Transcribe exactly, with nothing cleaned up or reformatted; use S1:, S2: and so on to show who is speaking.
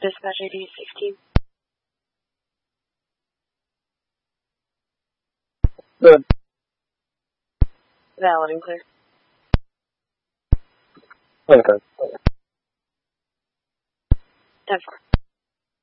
S1: Dispatch I D sixteen.
S2: Good.
S1: Valid and clear.
S2: Okay.
S1: ten four.